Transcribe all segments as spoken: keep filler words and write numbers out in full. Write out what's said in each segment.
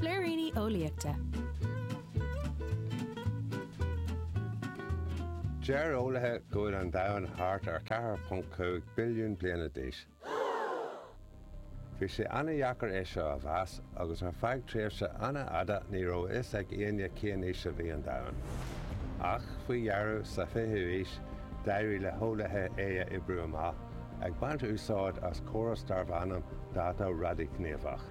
Fléiríní Ólaíochta. Deir ólathe go bhfuil an domhain thart ar ceathair punt cinque billiún bliana d'aois. Bhí sé anna dheacair é seo a bheas agus ar feadh tréimhse anna ada ní raibh is ag aonne céaníos a bhí an domhain. Ach faoi dhearú sa fiche haois d'éirí le hólathe é a ibriú amach ag baint úsáid as córas darbhanam dátá radí cníomhach.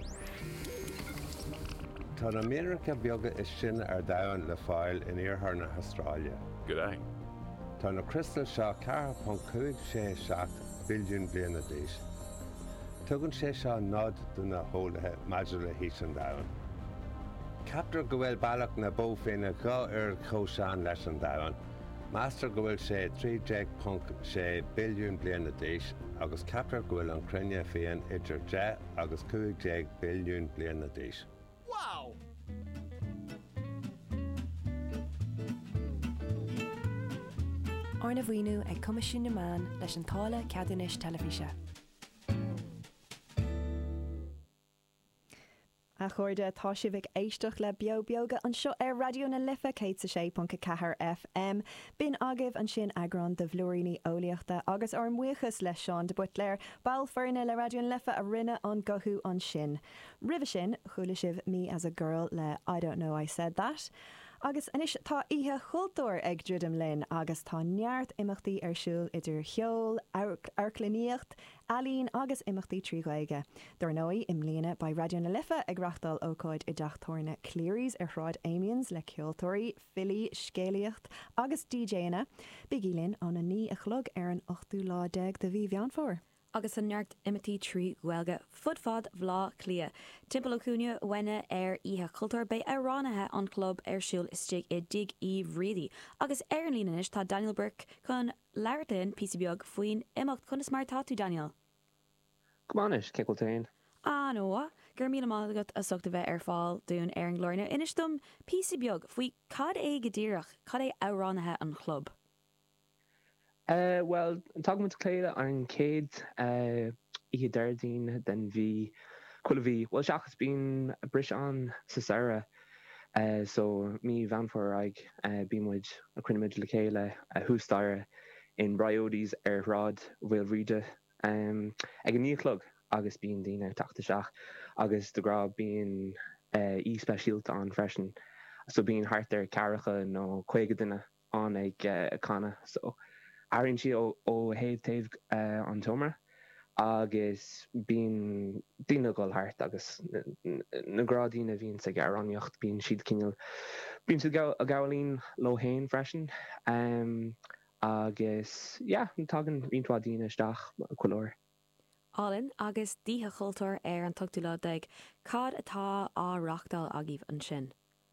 Tá na Méaracha beaga is sin ar domhain le fáil in iarthar na Australia. Good day. Tá na crystal seo ceathair punt cinque sé seacht billiún bliana d'aois. Tugann sé seo nád do na hólathe maidir le híos an domhain. Captar go bhfuil bailach na bó féine gá ar chóseán leis an domhain. Meastar go bhfuil sé trídéag punt sé billiún bliana d'aois agus captar go bhfuil an cruinne féin idir de agus cinque billiún bliana d'aois. Wow! Arna bhhaoinú ag Coimisiún na Meán leis an tála ceadúnis telefíse. A chuirde tá sibh éisteach le beo beoga an seo ar radio na lifa cé sa sé punt cethair F M. Bín agah an sin agran de Fléiríní Ólaíochta agus ar muochas leis Seán de Buitléir bail fearna le radio na lifa a rinne an gothú an sin. Ribh sin chuala sibh Me as a Girl le I Don't Know I Said That. Agus inis tá ihe chultúir ag ddridim linn agus tá neart imachtaí ar siúl idir cheol, aircliníocht, alín agus imachtaí tríghaige. Dar nóí im líana ba radio na lifa ag rachtal ócáid i deachtóirna cléiries ar shráid Amiens le ceoltóirí, fili, scéalaíocht agus DJna. Bigí linn an a ní a chlog ar an ochtú lá déag de bhí bhean fór. Agus an neart imití trí ghilge fudfad bhlá clia. Timpeall cúne wenne ar ihe cultúr bei aránathe an club ar siúl istig i dig í bhrídi. Agus ar an líanais tá Daniel Burke chun leirtain pí beag faoin imacht chun is mar táú Daniel. Gomáis ceoltain. Ah nó, gur míle mágat a sogta bheith ar fáil dún ar an glóirne. Inis dom pí beag faoi cad é go ddíireach, cad é aránathe an club. Uh, well, talking with Cléile an céad uh, ihe deirdín den bhí chuile bhí. Well, seach has been a bris an sa Sarah. Uh, so mi van for ag uh, bímuid a crinimid le chéile a hústáire in Braiodís ar rád bhfuil ride um, ag an níochlog agus bíon daoine tachta seach agus de gra bíon uh, í-speisialta an freisin. So bíon hart ar caracha nó chuige duine an ag uh, canna. So Arin si ó héad taobh uh, an tomar agus bíon duine goil hart agus na grádíine bhíon sa garáníocht bíon siad cineal bíon siad a gaolín lo héin freisin um, agus yeah, tagan bíon tú díine isteach chuilóir. Alin agus díthe chultúir ar an tuchtú lá déag cad atá áreachtal agíh an sin.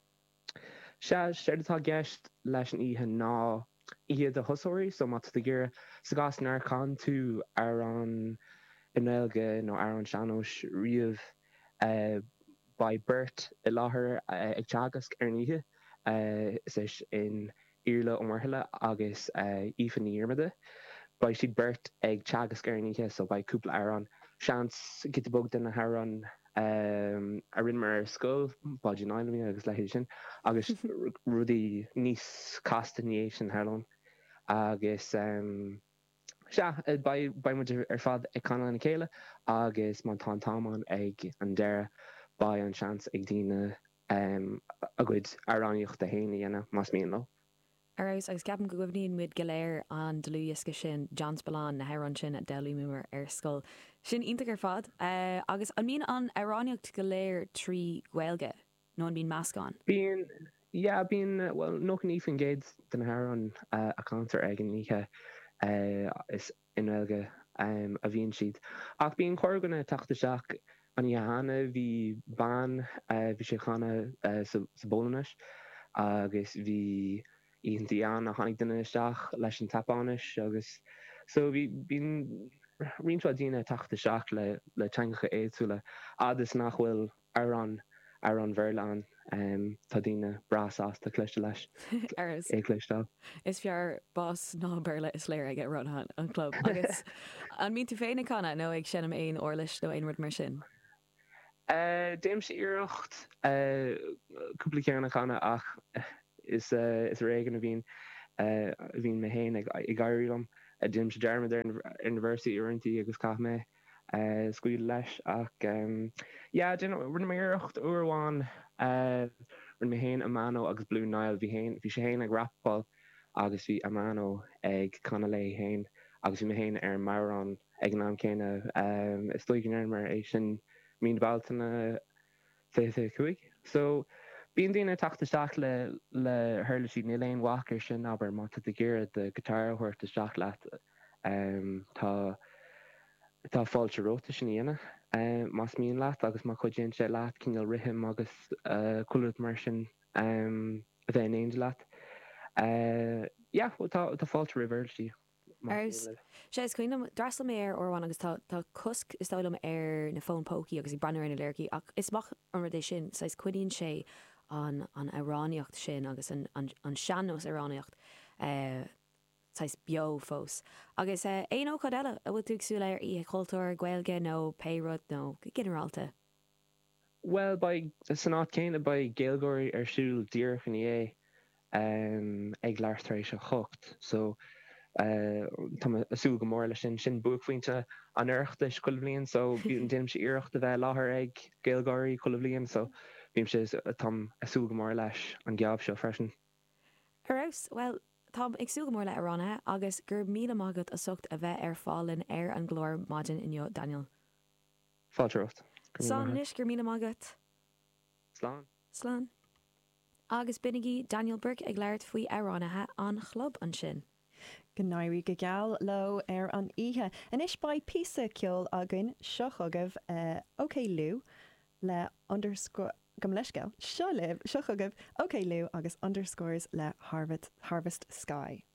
Se séir atá gceist leis an ihe ná ihe de hosóirí, so mat de gur sa gas nar can tú ar an inelge nó ar an seanós riamh uh, by Bert i láthair uh, ag teagas ar níhe uh, is in Iarla ó marthaile agus uh, ifan níormide. By siad Bert ag teagas ar níhe, so by cúpla ar an seans gitabog den na har an um, a rin mar scoil báid an ailmí agus le sin agus rudí níos castaníéis an Harlón agus um, se ba mu ar fad ag canna na céile agus má tá táman ag an deire ba an seans ag dtíine um, a gcuid aráníocht a héine dhéana más míon lo. Arás agus ceapan go gohníon muid go léir an deluúisce sin Johns Balán na heran sin a delimúmar ar scoil. Sin ionta gur fad, uh, agus an míon an aráníocht go léir trí ghilge, nó an bíon meascán? Bíon, yeah, bíon, well, nóch an ífan géad den heran uh, a cantar ag an níche uh, is in ghilge um, a bhíon siad. Ach bíon chuirganna tachta seach an í hána bhí ban, uh, bhí sé chana uh, sa, sa bólanis, agus bhí íon an a hánig duine isteach leis an tapánis agus so bhí bíon riontrá díine tachta seach le le teangacha éadsúla agus nach bhfuil ar an ar an bheirleán um, tá díine brasás tá cléiste leis é cléistáil. Is fear bás ná beirle is léir ag run an club agus an mín tú féinna canna nó ag sinam éon orlis nó aon rud mar sin? Uh, Déim sé iirecht uh, cúpla ceanna chana ach is uh, is régan a bhín uh, a bhín me héin ag i gaiirílam a Déim sé dearmad ar University Uintí agus cath mé uh, scuil leis ach um, yeah, rinne mé iirecht uairháin uh, rinne mé héin a mano agus Blue Nile bhí héin bhí sé héin ag rapáil agus bhí a mano ag chana lei héin agus bhí me héin ar marrán ag ná céine um, is stoigin ar mar é sin mín baltainna fé chuig. So bíon daine tachtasteach le le thuirla sí níléon Walker sin aber má de ggéire de gitar chuirta teach leat um, tá tá fáilte róta sin íana um, más míon leat agus má chuidéon sé leat cinál rithim agus uh, coolút mar sin um, a bheith éon leat. Uh, yeah, well, tá tá fáilte rivertí. Ars sé is cuiinem drasla mé ar orháin agus tá cusc is táilm ar na fón póí agus i brenar na leircií ach ismach an rudé sin sa is cuiíonn sé an an Iráníocht sin agus an an seannos Iráníocht sais bio fós agus é ó chud eile a bhfuil túsú leir í cultúir Gaeilge nó Péród nó generalta. Well ba san áit céine ba Gaeilgóirí ar siúil díorchan é um, ag leirtaréis se chocht so Uh, Tá asú go mór lei sin sin buachfuointe an iireachta scoil blion, so bhíon déim sé iireachta bheith láthair ag Gaeilgóirí chula blion, so bhím sé tam asú go mór leis an gceabh seo freisin. Arás, well, Tá agsú go mór le arránathe agus gur míle mágad a sucht a bheith ar fálinn ar an glór maidin inniu Daniel. Fáilteocht. Slán níos gur míle mágad. Slán. Slán. Agus binigí Daniel Burke ag leir faoi arránathe an chlub an sin. Gnáirí go geall lo ar an ihe. An is ba písa ceol agan seo agah uh, OK Lou le underscore gom leisceil seo libh seo agah OK Lou agus underscores le Harvest, Harvest Sky.